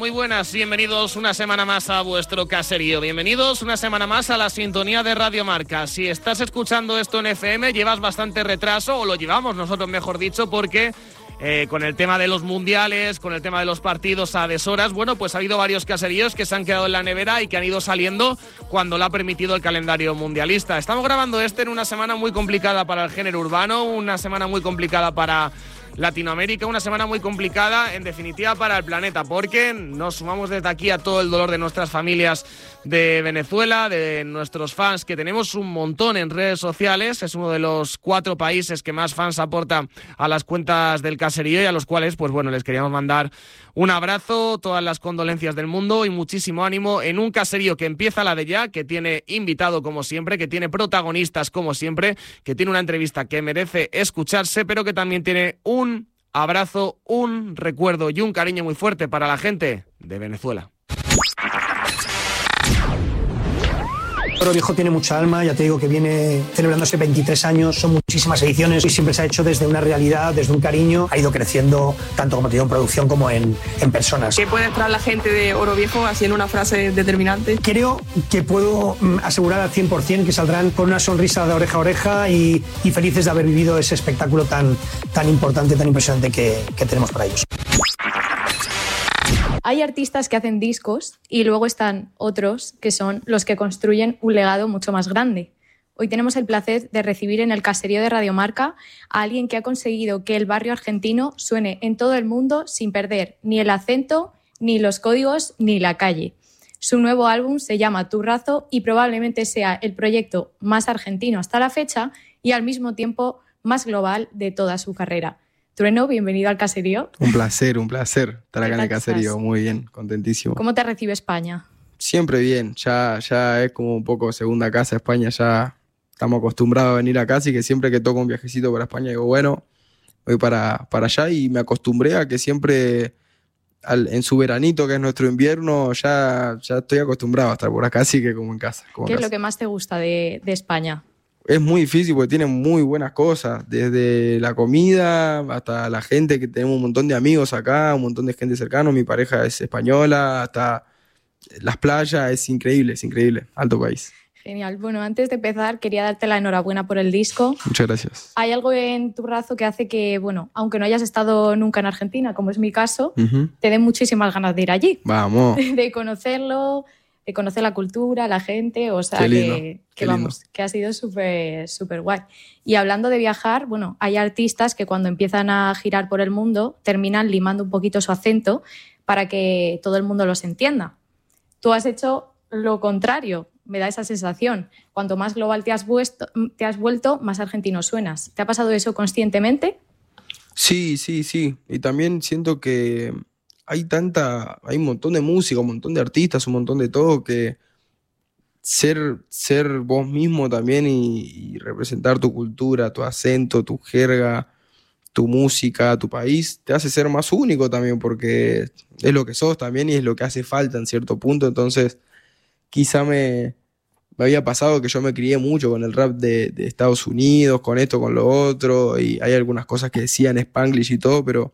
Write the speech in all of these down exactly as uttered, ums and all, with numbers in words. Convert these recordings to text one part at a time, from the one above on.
Muy buenas, bienvenidos una semana más a vuestro caserío. Bienvenidos una semana más a la sintonía de Radio Marca. Si estás escuchando esto en F M, llevas bastante retraso, o lo llevamos nosotros, mejor dicho, porque eh, con el tema de los mundiales, con el tema de los partidos a deshoras, bueno, pues ha habido varios caseríos que se han quedado en la nevera y que han ido saliendo cuando lo ha permitido el calendario mundialista. Estamos grabando este en una semana muy complicada para el género urbano, una semana muy complicada para Latinoamérica, una semana muy complicada, en definitiva, para el planeta, porque nos sumamos desde aquí a todo el dolor de nuestras familias de Venezuela, de nuestros fans, que tenemos un montón en redes sociales. Es uno de los cuatro países que más fans aporta a las cuentas del caserío y a los cuales, pues bueno, les queríamos mandar un abrazo, todas las condolencias del mundo y muchísimo ánimo en un caserío que empieza la de ya, que tiene invitado como siempre, que tiene protagonistas como siempre, que tiene una entrevista que merece escucharse, pero que también tiene un abrazo, un recuerdo y un cariño muy fuerte para la gente de Venezuela. Oro Viejo tiene mucha alma, ya te digo que viene celebrándose veintitrés años, son muchísimas ediciones y siempre se ha hecho desde una realidad, desde un cariño, ha ido creciendo tanto como te digo en producción como en, en personas. ¿Qué puede esperar la gente de Oro Viejo así en una frase determinante? Creo que puedo asegurar al cien por ciento que saldrán con una sonrisa de oreja a oreja y, y felices de haber vivido ese espectáculo tan, tan importante, tan impresionante que, que tenemos para ellos. Hay artistas que hacen discos y luego están otros que son los que construyen un legado mucho más grande. Hoy tenemos el placer de recibir en el caserío de Radio Marca a alguien que ha conseguido que el barrio argentino suene en todo el mundo sin perder ni el acento, ni los códigos, ni la calle. Su nuevo álbum se llama Turrazo y probablemente sea el proyecto más argentino hasta la fecha y al mismo tiempo más global de toda su carrera. Trueno, bienvenido al caserío. Un placer, un placer estar acá en el caserío. Estás? Muy bien, contentísimo. ¿Cómo te recibe España? Siempre bien, ya, ya es como un poco segunda casa España, ya estamos acostumbrados a venir acá, así que siempre que toco un viajecito para España digo, bueno, voy para, para allá y me acostumbré a que siempre al, en su veranito, que es nuestro invierno, ya, ya estoy acostumbrado a estar por acá, así que como en casa. Como ¿Qué en es casa. lo que más te gusta de, de España? Es muy difícil porque tiene muy buenas cosas, desde la comida hasta la gente, que tenemos un montón de amigos acá, un montón de gente cercana, mi pareja es española, hasta las playas, es increíble, es increíble, alto país. Genial. Bueno, antes de empezar quería darte la enhorabuena por el disco. Muchas gracias. Hay algo en Turrazo que hace que, bueno, aunque no hayas estado nunca en Argentina, como es mi caso, uh-huh. te den muchísimas ganas de ir allí. Vamos. De conocerlo, de conocer la cultura, la gente, o sea, qué lindo, que, que qué vamos, lindo. que ha sido súper, súper guay. Y hablando de viajar, bueno, hay artistas que cuando empiezan a girar por el mundo terminan limando un poquito su acento para que todo el mundo los entienda. Tú has hecho lo contrario, me da esa sensación. Cuanto más global te has, vuesto, te has vuelto, más argentino suenas. ¿Te ha pasado eso conscientemente? Sí, sí, sí. Y también siento que hay tanta, hay un montón de música, un montón de artistas, un montón de todo, que ser, ser vos mismo también y, y representar tu cultura, tu acento, tu jerga, tu música, tu país, te hace ser más único también, porque es lo que sos también y es lo que hace falta en cierto punto. Entonces, quizá me, me había pasado que yo me crié mucho con el rap de, de Estados Unidos, con esto, con lo otro, y hay algunas cosas que decían Spanglish y todo, pero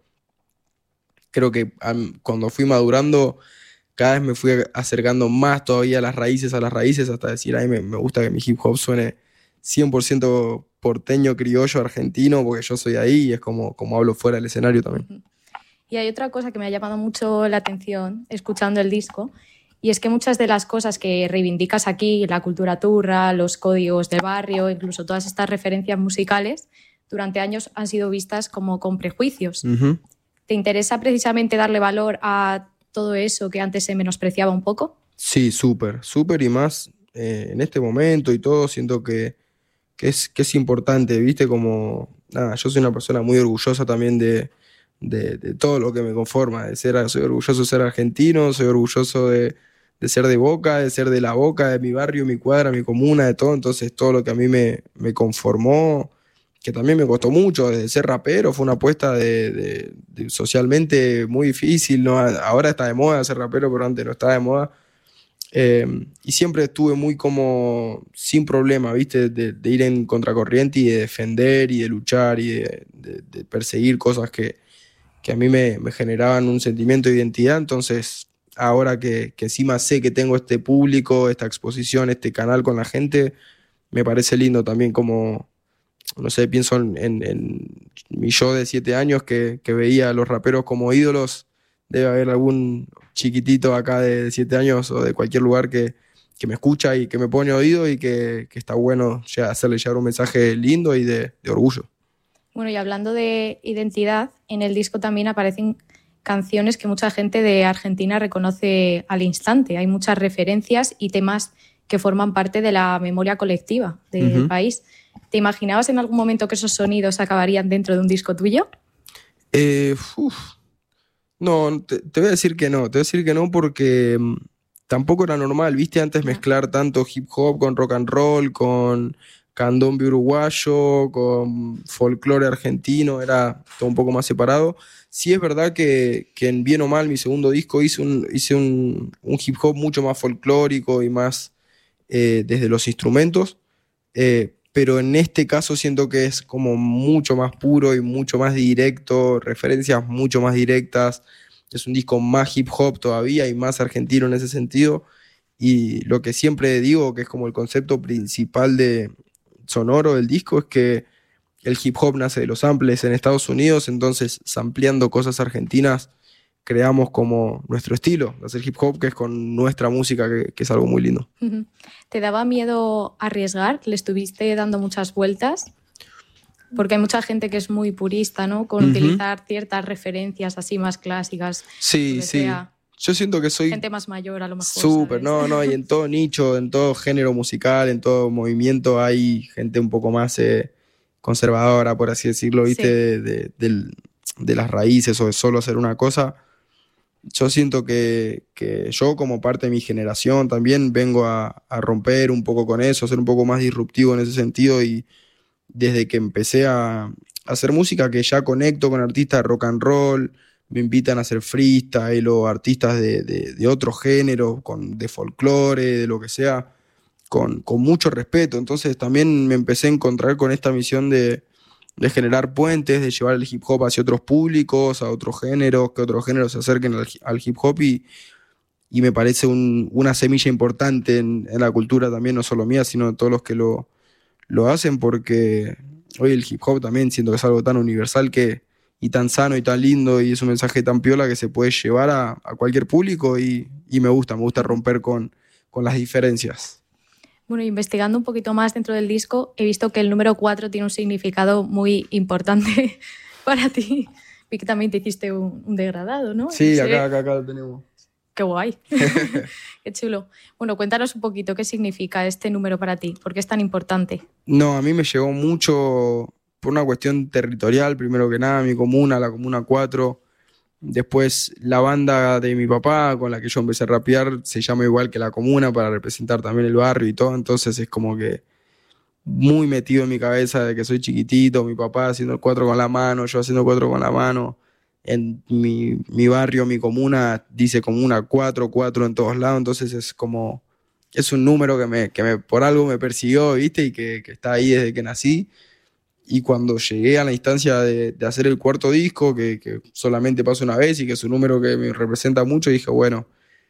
creo que um, cuando fui madurando, cada vez me fui acercando más todavía a las raíces, a las raíces, hasta decir, ay, me, me gusta que mi hip hop suene cien por ciento porteño, criollo, argentino, porque yo soy ahí y es como, como hablo fuera del escenario también. Y hay otra cosa que me ha llamado mucho la atención escuchando el disco, y es que muchas de las cosas que reivindicas aquí, la cultura turra, los códigos del barrio, incluso todas estas referencias musicales, durante años han sido vistas como con prejuicios. Uh-huh. ¿Te interesa precisamente darle valor a todo eso que antes se menospreciaba un poco? Sí, súper, súper y más eh, en este momento y todo, siento que, que, es, que es importante, ¿viste? Como, nada, yo soy una persona muy orgullosa también de, de, de todo lo que me conforma, de ser, soy orgulloso de ser argentino, soy orgulloso de, de ser de Boca, de ser de la Boca, de mi barrio, mi cuadra, mi comuna, de todo, entonces todo lo que a mí me, me conformó, que también me costó mucho, desde ser rapero, fue una apuesta de, de, de socialmente muy difícil, ¿no? Ahora está de moda ser rapero, pero antes no estaba de moda. Eh, y siempre estuve muy como sin problema, ¿viste? De, de ir en contracorriente y de defender y de luchar y de, de, de perseguir cosas que, que a mí me, me generaban un sentimiento de identidad. Entonces, ahora que, que encima sé que tengo este público, esta exposición, este canal con la gente, me parece lindo también como, no sé, pienso en, en, en mi yo de siete años que, que veía a los raperos como ídolos. Debe haber algún chiquitito acá de siete años o de cualquier lugar que, que me escucha y que me pone oído y que, que está bueno ya hacerle llegar un mensaje lindo y de, de orgullo. Bueno, y hablando de identidad, en el disco también aparecen canciones que mucha gente de Argentina reconoce al instante. Hay muchas referencias y temas que forman parte de la memoria colectiva del uh-huh. país. ¿Te imaginabas en algún momento que esos sonidos acabarían dentro de un disco tuyo? Eh, uf. No, te, te voy a decir que no. Te voy a decir que no porque um, tampoco era normal, ¿viste? Antes mezclar tanto hip hop con rock and roll, con candombe uruguayo, con folclore argentino, era todo un poco más separado. Sí es verdad que, que en Bien o Mal, mi segundo disco, hice un, hice un, un hip hop mucho más folclórico y más eh, desde los instrumentos, eh, pero en este caso siento que es como mucho más puro y mucho más directo, referencias mucho más directas. Es un disco más hip hop todavía y más argentino en ese sentido. Y lo que siempre digo, que es como el concepto principal de sonoro del disco, es que el hip hop nace de los samples en Estados Unidos, entonces sampleando cosas argentinas creamos como nuestro estilo de hacer hip hop, que es con nuestra música, que, que es algo muy lindo. ¿Te daba miedo arriesgar? ¿Le estuviste dando muchas vueltas? Porque hay mucha gente que es muy purista, ¿no? Con uh-huh. utilizar ciertas referencias así más clásicas. Sí, sí. Yo siento que soy... gente más mayor a lo mejor. Súper, no, no, y en todo nicho, en todo género musical, en todo movimiento hay gente un poco más eh, conservadora, por así decirlo, ¿viste? Sí. De, de, de, de las raíces o de solo hacer una cosa. Yo siento que, que yo como parte de mi generación también vengo a, a romper un poco con eso, a ser un poco más disruptivo en ese sentido, y desde que empecé a, a hacer música, que ya conecto con artistas de rock and roll, me invitan a hacer freestyle o artistas de, de, de otro género, con, de folclore, de lo que sea, con, con mucho respeto. Entonces también me empecé a encontrar con esta misión de, de generar puentes, de llevar el hip hop hacia otros públicos, a otros géneros, que otros géneros se acerquen al, al hip hop, y, y me parece un, una semilla importante en, en la cultura también, no solo mía, sino de todos los que lo, lo hacen, porque hoy el hip hop también siento que es algo tan universal que y tan sano y tan lindo, y es un mensaje tan piola que se puede llevar a, a cualquier público, y, y me gusta, me gusta romper con, con las diferencias. Bueno, investigando un poquito más dentro del disco, he visto que el número cuatro tiene un significado muy importante para ti. Vi que también te hiciste un, un degradado, ¿no? Sí, acá, acá, acá lo tenemos. Qué guay. Qué chulo. Bueno, cuéntanos un poquito qué significa este número para ti, por qué es tan importante. No, a mí me llegó mucho por una cuestión territorial, primero que nada, mi comuna, la Comuna cuatro. Después la banda de mi papá, con la que yo empecé a rapear, se llama igual que la Comuna, para representar también el barrio y todo. Entonces es como que muy metido en mi cabeza de que soy chiquitito, mi papá haciendo el cuatro con la mano, yo haciendo el cuatro con la mano. En mi, mi barrio, mi comuna, dice Comuna cuatro, cuatro en todos lados. Entonces es como, es un número que, me, que me, por algo me persiguió, ¿viste? Y que, que está ahí desde que nací. Y cuando llegué a la instancia de, de hacer el cuarto disco, que, que solamente pasa una vez y que es un número que me representa mucho, dije, bueno,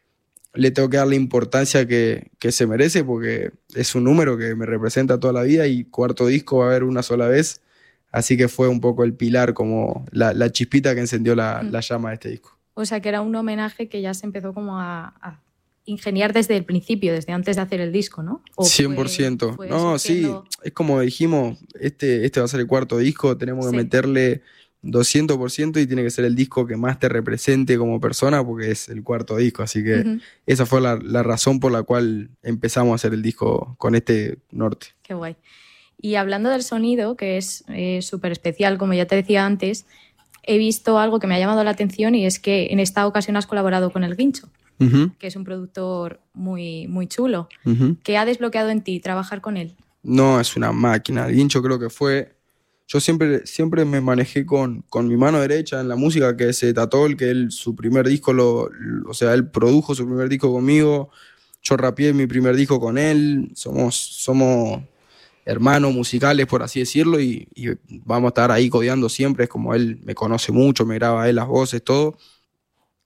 le tengo que dar la importancia que, que se merece, porque es un número que me representa toda la vida, y cuarto disco va a haber una sola vez. Así que fue un poco el pilar, como la, la chispita que encendió la, la llama de este disco. O sea, que era un homenaje que ya se empezó como a... a... ingeniar desde el principio, desde antes de hacer el disco, ¿no? ¿O cien por ciento. Fue, fue no, surgiendo... sí, es como dijimos, este, este va a ser el cuarto disco, tenemos que sí. meterle doscientos por ciento y tiene que ser el disco que más te represente como persona, porque es el cuarto disco, así que uh-huh. esa fue la, la razón por la cual empezamos a hacer el disco con este norte. Qué guay. Y hablando del sonido, que es eh, súper especial, como ya te decía antes, he visto algo que me ha llamado la atención, y es que en esta ocasión has colaborado con El Guincho. Uh-huh. Que es un productor muy, muy chulo. Uh-huh. ¿Qué ha desbloqueado en ti trabajar con él? No, es una máquina. El Guincho creo que fue... Yo siempre, siempre me manejé con, con mi mano derecha en la música, que es Tatol, que él, su primer disco, lo, lo, o sea, él produjo su primer disco conmigo. Yo rapeé mi primer disco con él. Somos, somos hermanos musicales, por así decirlo, y, y vamos a estar ahí codeando siempre. Es como él me conoce mucho, me graba él las voces, todo.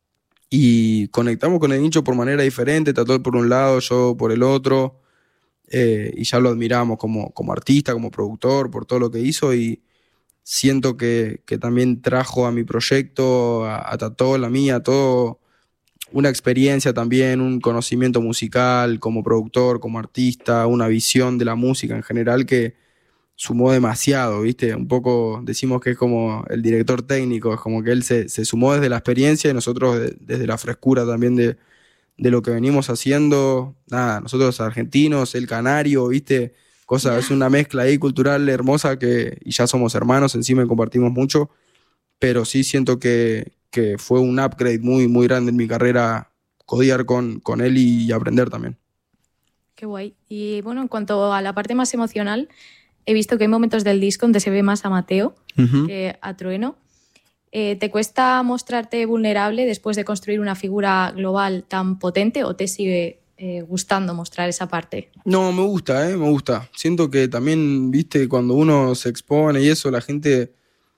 y conectamos con el nicho por manera diferente, Tatol por un lado, yo por el otro, eh, y ya lo admiramos como, como artista, como productor, por todo lo que hizo, y siento que, que también trajo a mi proyecto, a, a Tatol, a mí, a todo, una experiencia también, un conocimiento musical como productor, como artista, una visión de la música en general que sumó demasiado, ¿viste? Un poco decimos que es como el director técnico, es como que él se, se sumó desde la experiencia y nosotros de, desde la frescura también de, de lo que venimos haciendo. Nada, nosotros argentinos, el canario, ¿viste? Cosa, yeah. Es una mezcla ahí cultural hermosa que, y ya somos hermanos, encima compartimos mucho, pero sí siento que, que fue un upgrade muy, muy grande en mi carrera, codiar con, con él y, y aprender también. Qué guay. Y bueno, en cuanto a la parte más emocional, he visto que hay momentos del disco donde se ve más a Mateo uh-huh. que a Trueno. Eh, ¿Te cuesta mostrarte vulnerable después de construir una figura global tan potente o te sigue eh, gustando mostrar esa parte? No, me gusta, eh, me gusta. Siento que también, viste, cuando uno se expone y eso, la gente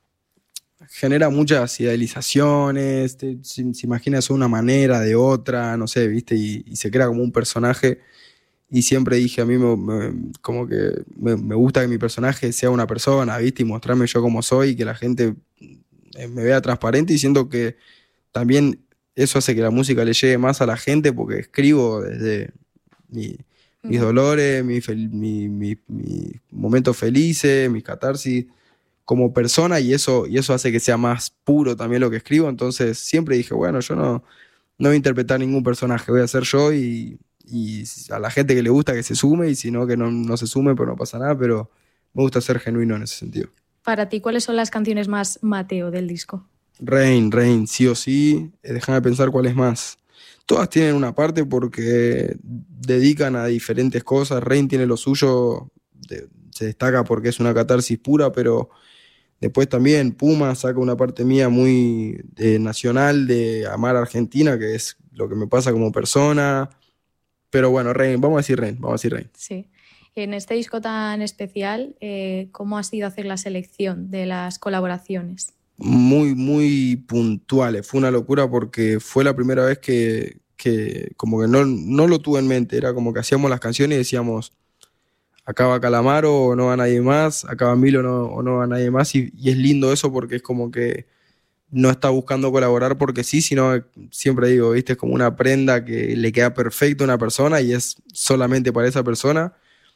genera muchas idealizaciones, te, se, se imagina eso de una manera, de otra, no sé, viste, y, y se crea como un personaje. Y siempre dije, a mí me, me, como que me, me gusta que mi personaje sea una persona, ¿viste? Y mostrarme yo como soy, y que la gente me vea transparente, y siento que también eso hace que la música le llegue más a la gente, porque escribo desde mi, mm. mis dolores, mis mi, mi, mi momentos felices, mis catarsis como persona, y eso, y eso hace que sea más puro también lo que escribo. Entonces siempre dije, bueno, yo no, no voy a interpretar ningún personaje, voy a ser yo, y... y a la gente que le gusta que se sume, y si no, que no, no se sume, pues no pasa nada, pero me gusta ser genuino en ese sentido. Para ti, ¿cuáles son las canciones más Mateo del disco? Rain, Rain, sí o sí. Eh, déjame pensar cuál es más. Todas tienen una parte porque dedican a diferentes cosas. Rain tiene lo suyo, de, se destaca porque es una catarsis pura, pero después también Puma saca una parte mía muy eh, nacional, de amar a Argentina, que es lo que me pasa como persona. Pero bueno, Rain, vamos a decir Rain, vamos a decir Rain. Sí. En este disco tan especial, eh, ¿cómo ha sido hacer la selección de las colaboraciones? Muy, muy puntuales. Fue una locura porque fue la primera vez que, que como que no, no lo tuve en mente. Era como que hacíamos las canciones y decíamos, acá va Calamaro o no va nadie más, acá va Milo no, o no va nadie más. Y, y es lindo eso porque es como que no está buscando colaborar porque sí, sino siempre digo, viste, es como una prenda que le queda perfecto a una persona y es solamente para esa persona.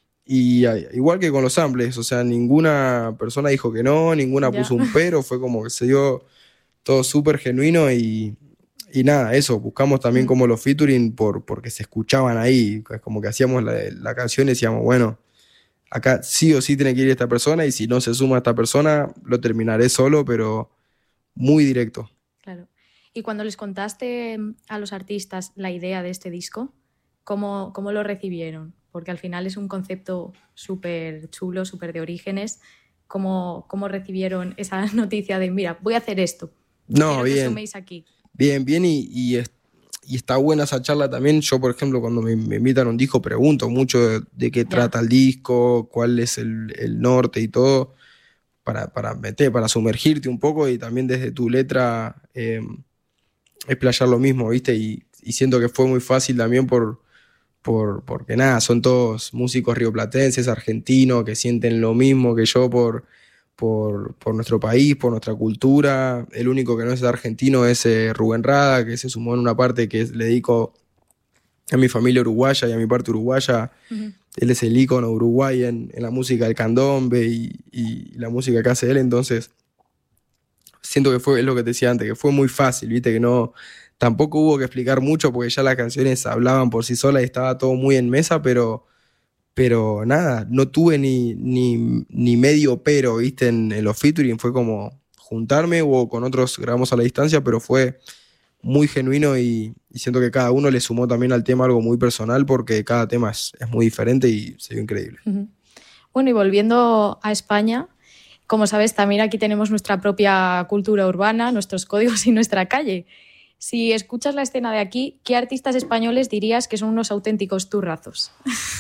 Y igual que con los samples, o sea, ninguna persona dijo que no, ninguna puso un pero, fue como que se dio todo súper genuino y, y nada, eso, buscamos también como los featuring por, porque se escuchaban ahí, como que hacíamos la, la canción y decíamos, bueno, acá sí o sí tiene que ir esta persona y si no se suma esta persona, lo terminaré solo, pero muy directo. Claro. Y cuando les contaste a los artistas la idea de este disco, ¿cómo, cómo lo recibieron? Porque al final es un concepto súper chulo, súper de orígenes. ¿Cómo, ¿Cómo recibieron esa noticia de, mira, voy a hacer esto? No, bien. Que suméis aquí. Bien, bien, y, y, es, y está buena esa charla también. Yo, por ejemplo, cuando me, me invitan a un disco, pregunto mucho de, de qué ya. trata el disco, cuál es el, el norte y todo, para, para meter, para sumergirte un poco y también desde tu letra eh, explayar lo mismo, ¿viste? Y, y siento que fue muy fácil también por... Por, porque nada, son todos músicos rioplatenses, argentinos, que sienten lo mismo que yo por, por, por nuestro país, por nuestra cultura. El único que no es argentino es eh, Rubén Rada, que se sumó en una parte que le dedico a mi familia uruguaya y a mi parte uruguaya. Uh-huh. Él es el ícono uruguay en, en la música del candombe y, y la música que hace él, entonces siento que fue, es lo que te decía antes, que fue muy fácil, viste, que no... Tampoco hubo que explicar mucho porque ya las canciones hablaban por sí solas y estaba todo muy en mesa, pero, pero nada, no tuve ni, ni, ni medio pero, ¿viste? En, en los featuring fue como juntarme o con otros grabamos a la distancia, pero fue muy genuino y, y siento que cada uno le sumó también al tema algo muy personal porque cada tema es, es muy diferente y se vio increíble. Uh-huh. Bueno, y volviendo a España, como sabes, también aquí tenemos nuestra propia cultura urbana, nuestros códigos y nuestra calle. Si escuchas la escena de aquí, ¿qué artistas españoles dirías que son unos auténticos turrazos?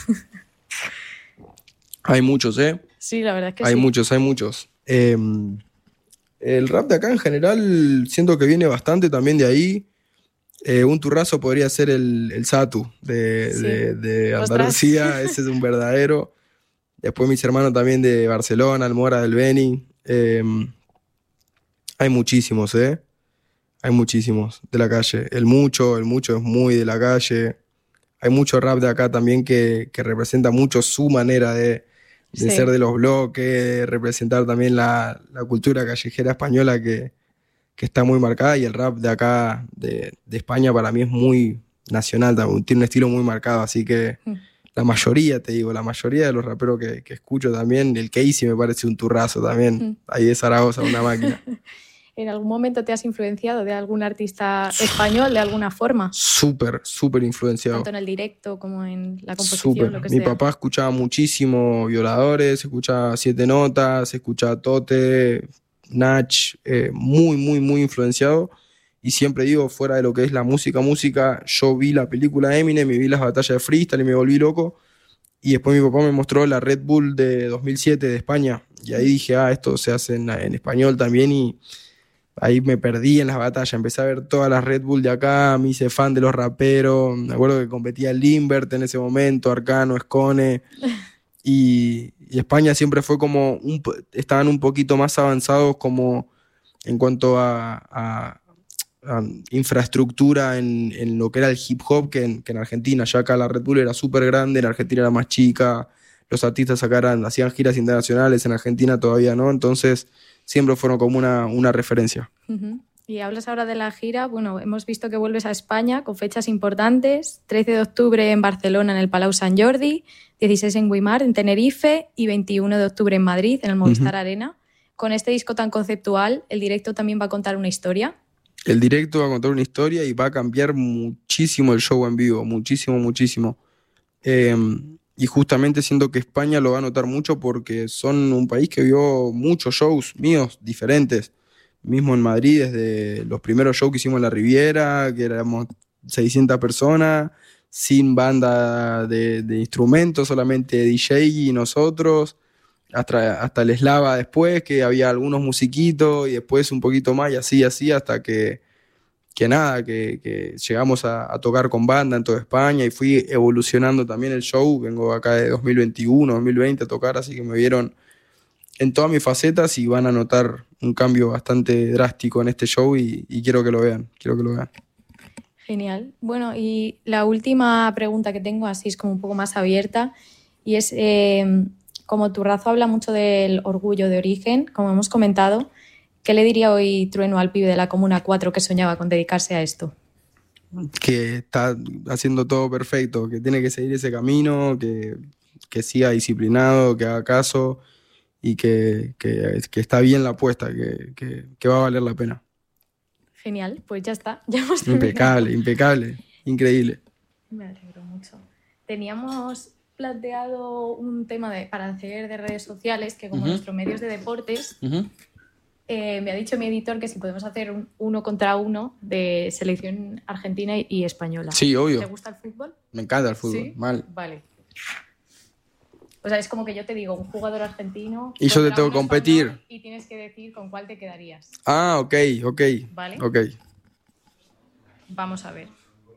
Hay muchos, ¿eh? Sí, la verdad es que hay sí. Hay muchos, hay muchos. Eh, el rap de acá en general siento que viene bastante también de ahí. Eh, un turrazo podría ser el, el Satu de, Sí. de, de Andalucía, ese es un verdadero. Después mis hermanos también de Barcelona, Almora del Beni. Eh, hay muchísimos, ¿eh? Hay muchísimos de la calle. El Mucho, el Mucho es muy de la calle. Hay mucho rap de acá también que, que representa mucho su manera de, de Sí. ser de los bloques, de representar también la, la cultura callejera española que, que está muy marcada, y el rap de acá, de, de España, para mí es muy nacional, también, tiene un estilo muy marcado, así que Mm. la mayoría, te digo, la mayoría de los raperos que, que escucho también, el Casey me parece un turrazo también, Mm. ahí de Zaragoza, una máquina. ¿En algún momento te has influenciado de algún artista español de alguna forma? Súper, súper influenciado. Tanto en el directo como en la composición, Súper. lo que Mi sea. papá escuchaba muchísimo Violadores, escuchaba Siete Notas, escuchaba Tote, Nach, eh, muy, muy, muy influenciado. Y siempre digo, fuera de lo que es la música, música, yo vi la película Eminem y vi las batallas de freestyle y me volví loco. Y después mi papá me mostró la Red Bull de dos mil siete de España. Y ahí dije, ah, esto se hace en, en español también, y ahí me perdí en las batallas. Empecé a ver todas las Red Bull de acá, me hice fan de los raperos. Me acuerdo que competía Limbert en ese momento, Arcano, Escone. Y, y España siempre fue como, un, po- estaban un poquito más avanzados como en cuanto a, a- a infraestructura en, en lo que era el hip hop que en, que en Argentina. Ya acá la Red Bull era súper grande, en Argentina era más chica, los artistas acá eran- hacían giras internacionales, en Argentina todavía no, entonces siempre fueron como una, una referencia. Ujú. Y hablas ahora de la gira. Bueno, hemos visto que vuelves a España con fechas importantes. trece de octubre en Barcelona en el Palau Sant Jordi, dieciséis en Guimar, en Tenerife, y veintiuno de octubre en Madrid, en el Movistar Ujú. Arena. Con este disco tan conceptual, el directo también va a contar una historia. El directo va a contar una historia y va a cambiar muchísimo el show en vivo, muchísimo, muchísimo. Eh, y justamente siento que España lo va a notar mucho porque son un país que vio muchos shows míos diferentes. Mismo en Madrid, desde los primeros shows que hicimos en la Riviera, que éramos seiscientas personas, sin banda de, de instrumentos, solamente D J y nosotros, hasta, hasta el Eslava después, que había algunos musiquitos, y después un poquito más, y así, así, hasta que, que nada, que, que llegamos a, a tocar con banda en toda España, y fui evolucionando también el show. Vengo acá de dos mil veintiuno, dos mil veinte a tocar, así que me vieron en todas mis facetas y van a notar un cambio bastante drástico en este show, y, y quiero que lo vean, quiero que lo vean. Genial. Bueno, y la última pregunta que tengo, así es como un poco más abierta, y es, eh, como Turrazo habla mucho del orgullo de origen, como hemos comentado, ¿qué le diría hoy Trueno al pibe de la Comuna cuatro que soñaba con dedicarse a esto? Que está haciendo todo perfecto, que tiene que seguir ese camino, que, que siga disciplinado, que haga caso, y que, que, que está bien la apuesta, que, que, que va a valer la pena. Genial, pues ya está, ya hemos terminado. Impecable, impecable, increíble. Me alegro mucho. Teníamos planteado un tema de, para hacer de redes sociales, que como Ujú. nuestros medios de deportes, Ujú. eh, me ha dicho mi editor que si podemos hacer un uno contra uno de selección argentina y, y española. Sí, obvio. ¿Te gusta el fútbol? Me encanta el fútbol, ¿Sí? mal. Vale. O sea, es como que yo te digo un jugador argentino Y yo te contra tengo uno que competir. español, y tienes que decir con cuál te quedarías. Ah, ok, ok. Vale. Ok. Vamos a ver.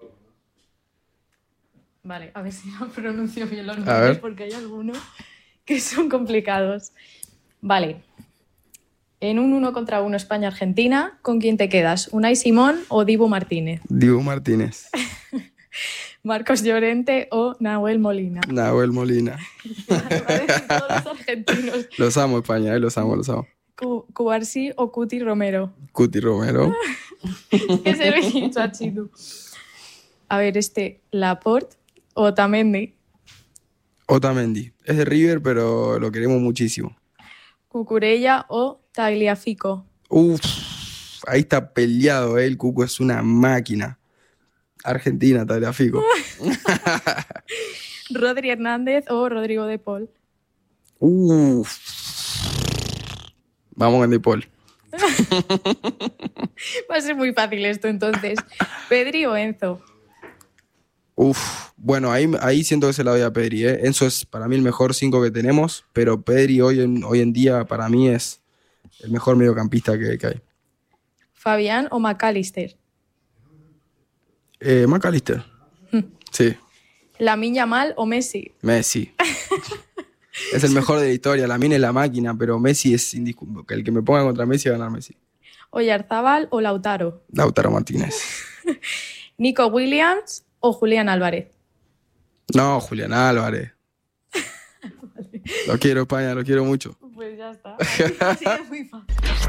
Vale, a ver si no pronuncio bien los A nombres ver. porque hay algunos que son complicados. Vale. En un uno contra uno España-Argentina, ¿con quién te quedas? ¿Unai Simón o Dibu Martínez? Diego Martínez. ¿Marcos Llorente o Nahuel Molina? Nahuel Molina. Van a decir todos los argentinos. Los amo, España, eh, los amo, los amo. Cu- Cubarsí o Cuti Romero. Cuti Romero. ¿Qué se lo he dicho a Chitu? A ver, este, Laporte o Otamendi. Otamendi. Es de River, pero lo queremos muchísimo. Cucurella o Tagliafico. Uf, ahí está peleado, ¿eh? El Cuco es una máquina. Argentina, Tagliafico. Rodri Hernández o Rodrigo de Paul. Uf. Vamos con De Paul. Va a ser muy fácil esto entonces. Pedri o Enzo. Uf, bueno, ahí, ahí siento que se la doy a Pedri, ¿eh? Enzo es para mí el mejor cinco que tenemos, pero Pedri hoy en, hoy en día para mí es el mejor mediocampista que, que hay. Fabián o McAllister. Eh, McAllister. Sí. ¿Lamine Yamal o Messi? Messi. Es el mejor de la historia. Lamine es la máquina, pero Messi es indiscutible. El que me ponga contra Messi va a ganar Messi. ¿Oyarzábal o Lautaro? Lautaro Martínez. ¿Nico Williams o Julián Álvarez? No, Julián Álvarez. Vale. Lo quiero, España, lo quiero mucho. Pues ya está. Así es muy fácil.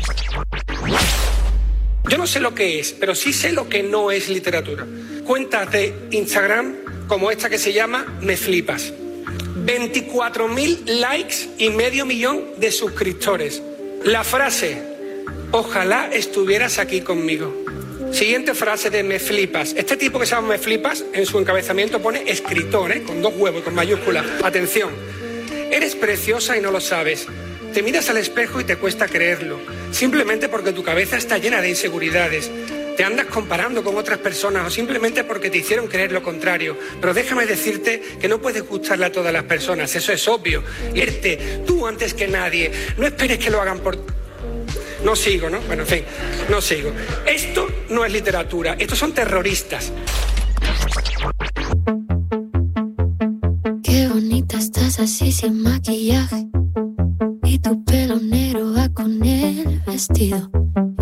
Yo no sé lo que es, pero sí sé lo que no es literatura. Cuentas de Instagram como esta que se llama Me Flipas. veinticuatro mil likes y medio millón de suscriptores. La frase, ojalá estuvieras aquí conmigo. Siguiente frase de Me Flipas. Este tipo que se llama Me Flipas, en su encabezamiento pone escritor, ¿eh? Con dos huevos, con mayúsculas. Atención. Eres preciosa y no lo sabes. Te miras al espejo y te cuesta creerlo. Simplemente porque tu cabeza está llena de inseguridades. Te andas comparando con otras personas o simplemente porque te hicieron creer lo contrario. Pero déjame decirte que no puedes gustarle a todas las personas. Eso es obvio. Irte tú antes que nadie. No esperes que lo hagan por... No sigo, ¿no? Bueno, en fin, no sigo. Esto no es literatura. Estos son terroristas. Qué bonita estás así sin maquillaje. Y tu pelo negro va con el vestido.